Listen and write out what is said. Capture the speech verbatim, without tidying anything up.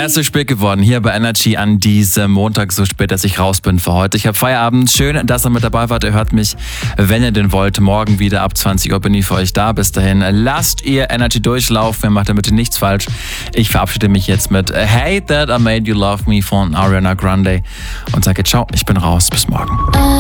Er ist so spät geworden, hier bei Energy an diesem Montag, so spät, dass ich raus bin für heute. Ich habe Feierabend. Schön, dass ihr mit dabei wart. Ihr hört mich, wenn ihr denn wollt, morgen wieder ab zwanzig Uhr bin ich für euch da. Bis dahin, lasst ihr Energy durchlaufen. Ihr macht damit nichts falsch. Ich verabschiede mich jetzt mit Hey That I Made You Love Me von Ariana Grande und sage ciao, ich bin raus. Bis morgen.